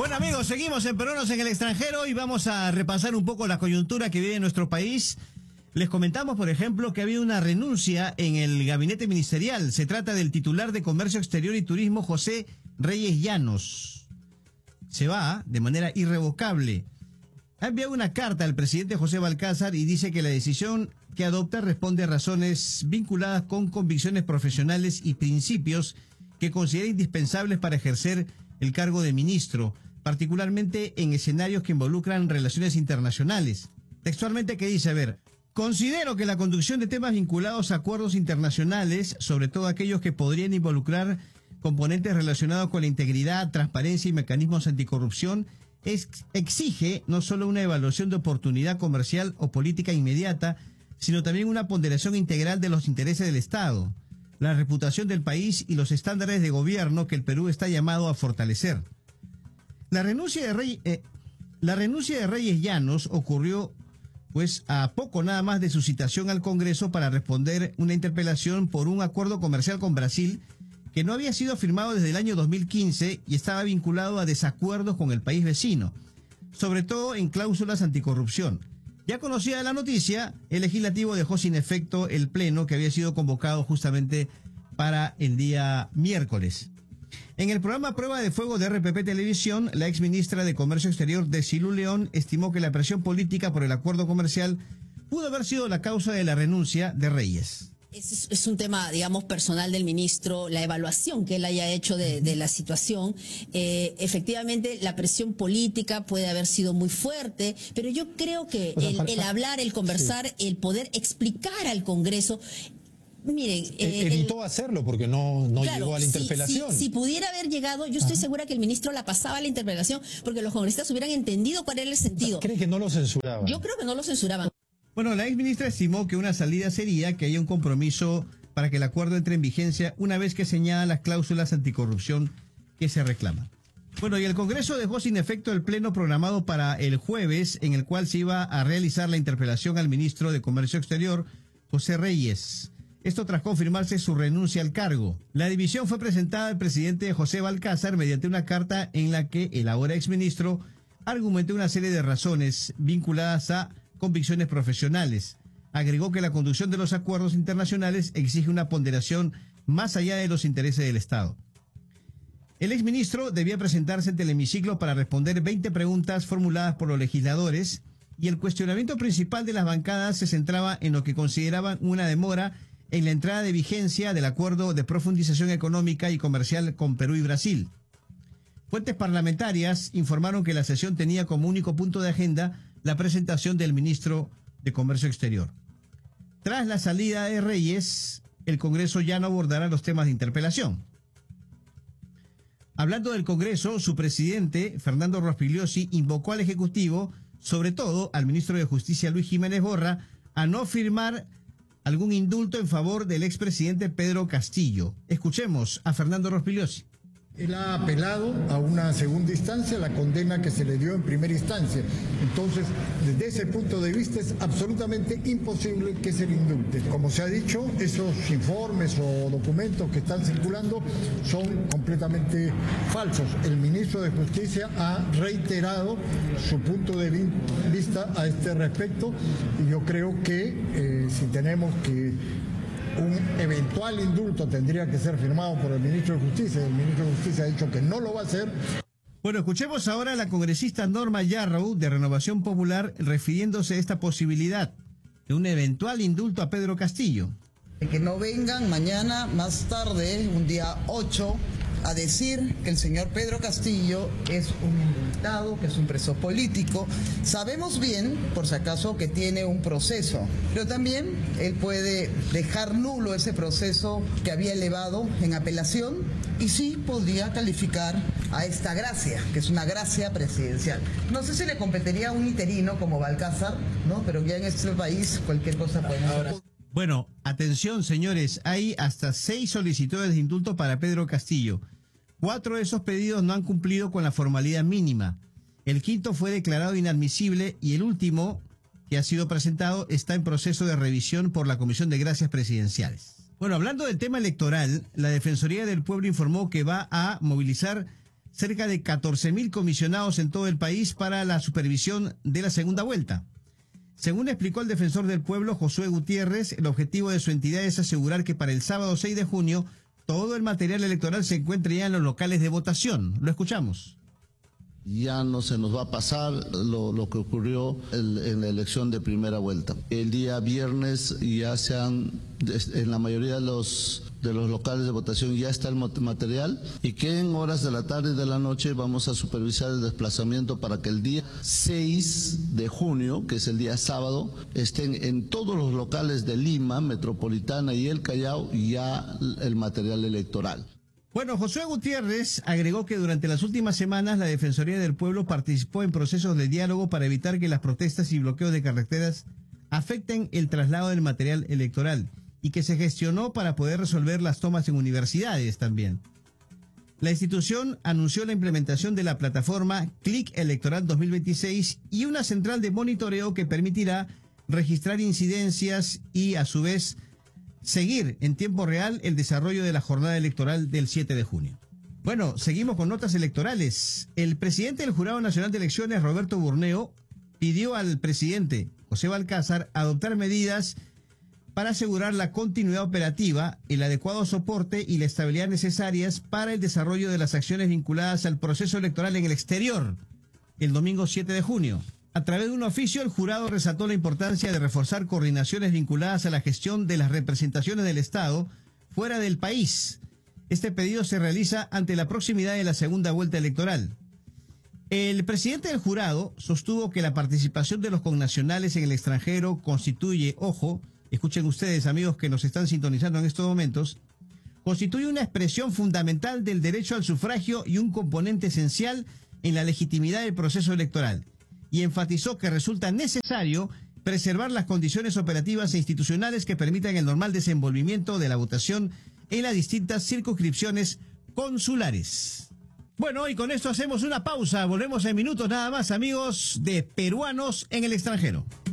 Bueno amigos, seguimos en Peruanos en el extranjero y vamos a repasar un poco la coyuntura que vive en nuestro país. Les comentamos, por ejemplo, que ha habido una renuncia en el gabinete ministerial. Se trata del titular de Comercio Exterior y Turismo, José Reyes Llanos. Se va de manera irrevocable. Ha enviado una carta al presidente José Valcázar y dice que la decisión que adopta responde a razones vinculadas con convicciones profesionales y principios que considera indispensables para ejercer el cargo de ministro, particularmente en escenarios que involucran relaciones internacionales. Textualmente, ¿qué dice? A ver, considero que la conducción de temas vinculados a acuerdos internacionales, sobre todo aquellos que podrían involucrar componentes relacionados con la integridad, transparencia y mecanismos anticorrupción, exige no solo una evaluación de oportunidad comercial o política inmediata, sino también una ponderación integral de los intereses del Estado, la reputación del país y los estándares de gobierno que el Perú está llamado a fortalecer. La renuncia de Reyes Llanos ocurrió pues a poco nada más de su citación al Congreso para responder una interpelación por un acuerdo comercial con Brasil que no había sido firmado desde el año 2015 y estaba vinculado a desacuerdos con el país vecino, sobre todo en cláusulas anticorrupción. Ya conocida la noticia, el legislativo dejó sin efecto el pleno que había sido convocado justamente para el día miércoles. En el programa Prueba de Fuego de RPP Televisión, la exministra de Comercio Exterior, Desilu León, estimó que la presión política por el acuerdo comercial pudo haber sido la causa de la renuncia de Reyes. Es un tema, digamos, personal del ministro, la evaluación que él haya hecho de la situación. Efectivamente, la presión política puede haber sido muy fuerte, pero yo creo que el hablar, el conversar, sí, el poder explicar al Congreso... Miren, evitó hacerlo porque no claro, llegó a la interpelación. Si pudiera haber llegado, yo estoy segura que el ministro la pasaba a la interpelación porque los congresistas hubieran entendido cuál era el sentido. ¿Cree que no lo censuraban? Yo creo que no lo censuraban. Bueno, la exministra estimó que una salida sería que haya un compromiso para que el acuerdo entre en vigencia una vez que señala las cláusulas anticorrupción que se reclaman. Bueno, y el Congreso dejó sin efecto el pleno programado para el jueves, en el cual se iba a realizar la interpelación al ministro de Comercio Exterior, José Reyes. Esto tras confirmarse su renuncia al cargo. La dimisión fue presentada al presidente José Valcázar mediante una carta en la que el ahora exministro argumentó una serie de razones vinculadas a convicciones profesionales. Agregó que la conducción de los acuerdos internacionales exige una ponderación más allá de los intereses del Estado. El exministro debía presentarse ante el hemiciclo para responder 20 preguntas formuladas por los legisladores y el cuestionamiento principal de las bancadas se centraba en lo que consideraban una demora en la entrada de vigencia del acuerdo de profundización económica y comercial con Perú y Brasil. Fuentes parlamentarias informaron que la sesión tenía como único punto de agenda la presentación del ministro de Comercio Exterior. Tras la salida de Reyes, el Congreso ya no abordará los temas de interpelación. Hablando del Congreso, su presidente, Fernando Rospigliosi, invocó al Ejecutivo, sobre todo al ministro de Justicia, Luis Jiménez Borra, a no firmar algún indulto en favor del expresidente Pedro Castillo. Escuchemos a Fernando Rospigliosi. Él ha apelado a una segunda instancia la condena que se le dio en primera instancia. Entonces, desde ese punto de vista es absolutamente imposible que se le indulte. Como se ha dicho, esos informes o documentos que están circulando son completamente falsos. El ministro de Justicia ha reiterado su punto de vista a este respecto y yo creo que si tenemos que un eventual indulto tendría que ser firmado por el ministro de Justicia. El ministro de Justicia ha dicho que no lo va a hacer. Bueno, escuchemos ahora a la congresista Norma Yarrow de Renovación Popular refiriéndose a esta posibilidad de un eventual indulto a Pedro Castillo. Que no vengan mañana más tarde, un día 8, a decir que el señor Pedro Castillo es un indultado, que es un preso político. Sabemos bien, por si acaso, que tiene un proceso, pero también él puede dejar nulo ese proceso que había elevado en apelación y sí podría calificar a esta gracia, que es una gracia presidencial. No sé si le competiría a un interino como Valcázar, ¿no? Pero ya en este país cualquier cosa puede pasar. Bueno, atención señores, hay hasta 6 solicitudes de indulto para Pedro Castillo. 4 de esos pedidos no han cumplido con la formalidad mínima. El quinto fue declarado inadmisible y el último, que ha sido presentado, está en proceso de revisión por la Comisión de Gracias Presidenciales. Bueno, hablando del tema electoral, la Defensoría del Pueblo informó que va a movilizar cerca de 14.000 comisionados en todo el país para la supervisión de la segunda vuelta. Según explicó el defensor del pueblo, Josué Gutiérrez, el objetivo de su entidad es asegurar que para el sábado 6 de junio todo el material electoral se encuentre ya en los locales de votación. Lo escuchamos. Ya no se nos va a pasar lo que ocurrió en la elección de primera vuelta. El día viernes ya en la mayoría de los locales de votación ya está el material, y que en horas de la tarde y de la noche vamos a supervisar el desplazamiento para que el día 6 de junio, que es el día sábado, estén en todos los locales de Lima, Metropolitana y el Callao ya el material electoral. Bueno, Josué Gutiérrez agregó que durante las últimas semanas la Defensoría del Pueblo participó en procesos de diálogo para evitar que las protestas y bloqueos de carreteras afecten el traslado del material electoral, y que se gestionó para poder resolver las tomas en universidades también. La institución anunció la implementación de la plataforma Clic Electoral 2026 y una central de monitoreo que permitirá registrar incidencias y, a su vez, seguir en tiempo real el desarrollo de la jornada electoral del 7 de junio. Bueno, seguimos con notas electorales. El presidente del Jurado Nacional de Elecciones, Roberto Burneo, pidió al presidente José Balcázar adoptar medidas para asegurar la continuidad operativa, el adecuado soporte y la estabilidad necesarias para el desarrollo de las acciones vinculadas al proceso electoral en el exterior, el domingo 7 de junio. A través de un oficio, el jurado resaltó la importancia de reforzar coordinaciones vinculadas a la gestión de las representaciones del Estado fuera del país. Este pedido se realiza ante la proximidad de la segunda vuelta electoral. El presidente del jurado sostuvo que la participación de los connacionales en el extranjero constituye, ojo, escuchen ustedes, amigos que nos están sintonizando en estos momentos, constituye una expresión fundamental del derecho al sufragio y un componente esencial en la legitimidad del proceso electoral, y enfatizó que resulta necesario preservar las condiciones operativas e institucionales que permitan el normal desenvolvimiento de la votación en las distintas circunscripciones consulares. Bueno, y con esto hacemos una pausa. Volvemos en minutos nada más, amigos de Peruanos en el Extranjero.